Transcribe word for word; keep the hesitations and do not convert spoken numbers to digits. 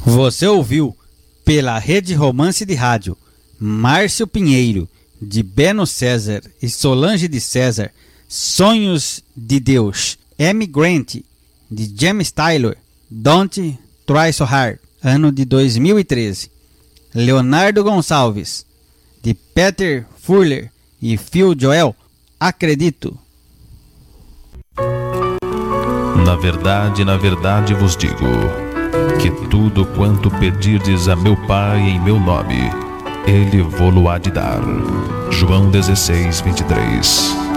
Você ouviu, pela Rede Romance de Rádio, Márcio Pinheiro, de Beno César e Solange de César, Sonhos de Deus. M. Grant, de James Taylor, Don't Try So Hard, ano de dois mil e treze. Leonardo Gonçalves, de Peter Furler e Phil Joel, Acredito. Na verdade, na verdade vos digo, que tudo quanto pedirdes a meu Pai em meu nome, Ele vô-lo há de dar. João dezesseis, vinte e três.